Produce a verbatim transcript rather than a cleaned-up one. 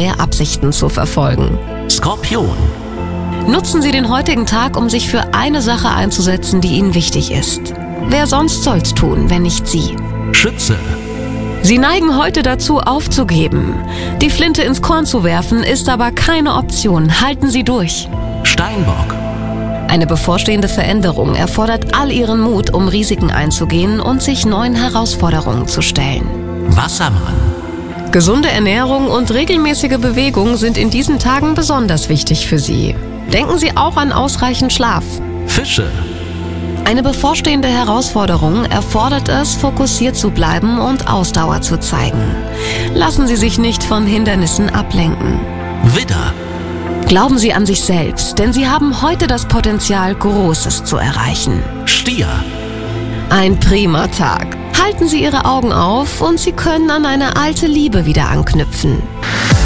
neue Absichten zu verfolgen. Skorpion. Nutzen Sie den heutigen Tag, um sich für eine Sache einzusetzen, die Ihnen wichtig ist. Wer sonst soll's tun, wenn nicht Sie? Schütze. Sie neigen heute dazu, aufzugeben. Die Flinte ins Korn zu werfen, ist aber keine Option. Halten Sie durch. Steinbock. Eine bevorstehende Veränderung erfordert all Ihren Mut, um Risiken einzugehen und sich neuen Herausforderungen zu stellen. Wassermann. Gesunde Ernährung und regelmäßige Bewegung sind in diesen Tagen besonders wichtig für Sie. Denken Sie auch an ausreichend Schlaf. Fische. Eine bevorstehende Herausforderung erfordert es, fokussiert zu bleiben und Ausdauer zu zeigen. Lassen Sie sich nicht von Hindernissen ablenken. Widder. Glauben Sie an sich selbst, denn Sie haben heute das Potenzial, Großes zu erreichen. Stier. Ein prima Tag. Halten Sie Ihre Augen auf und Sie können an eine alte Liebe wieder anknüpfen.